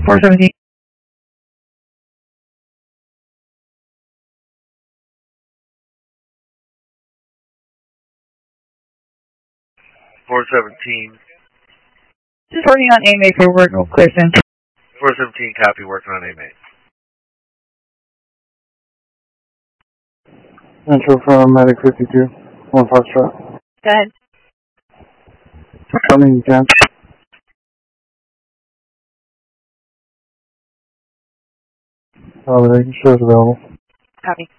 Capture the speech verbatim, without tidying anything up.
four seventeen. four seventeen. Just working on A M A for work, no question. four seventeen, copy, working on A M A. Metro from Medic fifty-two, one Foxtrot. Go ahead. Coming, you can. Oh, the show is available. Copy.